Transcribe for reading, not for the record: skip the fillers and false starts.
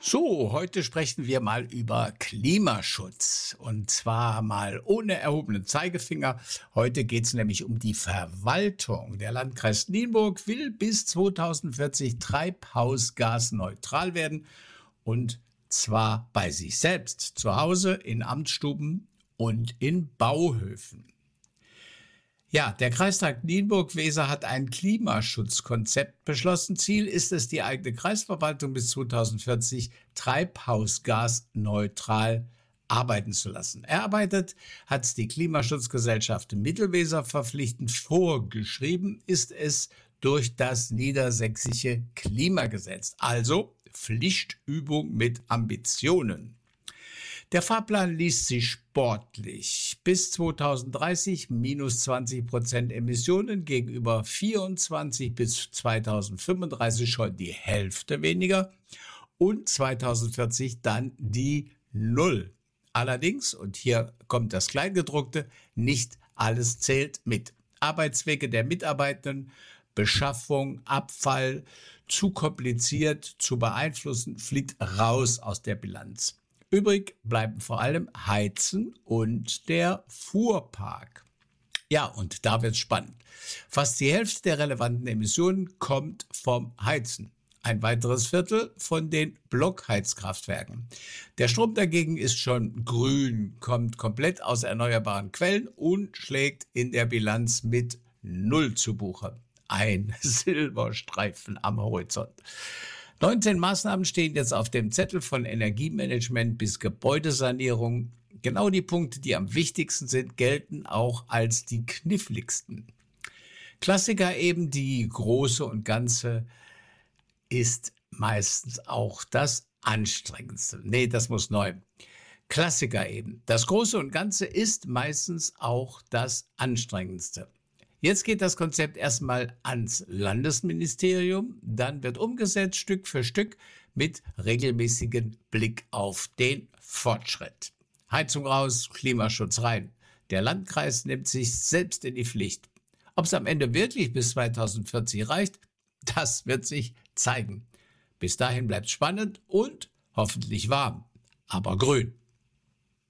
So, heute sprechen wir mal über Klimaschutz. Und zwar mal ohne erhobenen Zeigefinger. Heute geht es nämlich um die Verwaltung. Der Landkreis Nienburg will bis 2040 treibhausgasneutral werden. Und zwar bei sich selbst, zu Hause, in Amtsstuben und in Bauhöfen. Ja, der Kreistag Nienburg-Weser hat ein Klimaschutzkonzept beschlossen. Ziel ist es, die eigene Kreisverwaltung bis 2040 treibhausgasneutral arbeiten zu lassen. Erarbeitet hat die Klimaschutzgesellschaft Mittelweser verpflichtend. Vorgeschrieben ist es durch das Niedersächsische Klimagesetz. Also Pflichtübung mit Ambitionen. Der Fahrplan liest sich sportlich. Bis 2030 minus 20% Emissionen gegenüber 24 bis 2035 schon die Hälfte weniger und 2040 dann die Null. Allerdings, und hier kommt das Kleingedruckte, nicht alles zählt mit. Arbeitswege der Mitarbeitenden, Beschaffung, Abfall, zu kompliziert zu beeinflussen, fliegt raus aus der Bilanz. Übrig bleiben vor allem Heizen und der Fuhrpark. Ja, und da wird's spannend. Fast die Hälfte der relevanten Emissionen kommt vom Heizen. Ein weiteres Viertel von den Blockheizkraftwerken. Der Strom dagegen ist schon grün, kommt komplett aus erneuerbaren Quellen und schlägt in der Bilanz mit Null zu Buche. Ein Silberstreifen am Horizont. 19 Maßnahmen stehen jetzt auf dem Zettel, von Energiemanagement bis Gebäudesanierung. Genau die Punkte, die am wichtigsten sind, gelten auch als die kniffligsten. Klassiker eben, die Große und Ganze ist meistens auch das Anstrengendste. Nee, das muss neu. Klassiker eben. Das Große und Ganze ist meistens auch das Anstrengendste. Jetzt geht das Konzept erstmal ans Landesministerium, dann wird umgesetzt Stück für Stück mit regelmäßigem Blick auf den Fortschritt. Heizung raus, Klimaschutz rein. Der Landkreis nimmt sich selbst in die Pflicht. Ob es am Ende wirklich bis 2040 reicht, das wird sich zeigen. Bis dahin bleibt spannend und hoffentlich warm, aber grün.